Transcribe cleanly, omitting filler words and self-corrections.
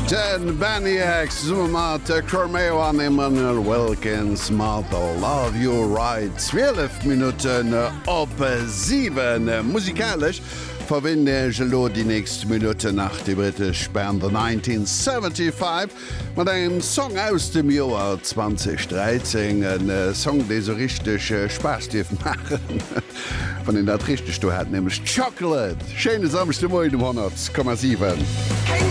Den Baniacs summe mat Cormeo an Emmanuel Wilkins mat Love You Right 12 Minuten op 7 musikalisch verwinde gelo die nächste Minute nach die britisch Band the 1975 mat einem Song aus dem Joar 2013 en Song de so richtig Spaßstief machen von den der richtig du hat nämlich Chocolate Schöne samste Mo um 100,7.